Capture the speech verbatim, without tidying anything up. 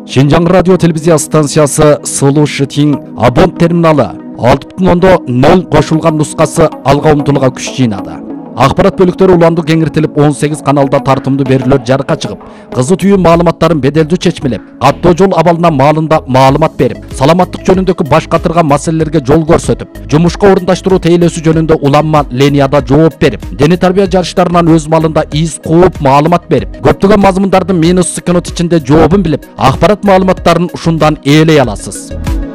Шинжаң радио телевизия станциясы Сулу Шитин абонент терминалы алты бүтін оннан нөл қошылған нұсқасы алға ұмтылуға күш жинады. Ақпарат бөліктері уланды кеңіртіліп он сегиз каналда тартымды берілер жарыққа шығып, қызы түйін маалыматтарын беделді чечмелеп, каттоо жол абалына маалында маалымат беріп, саламаттық жөнүндөгү баш катырган маселелерге жол көрсөтүп, жумушка орундаштыруу тейлөөсү жөнүндө уланма ленияда жооп берип, дене тарбия жарыштарынан өз малында из кууп маалымат берип, көптөгөн мазмундардын минус секунд ичинде жообун билип, акпарат маалыматтарын ушундан ээлей аласыз.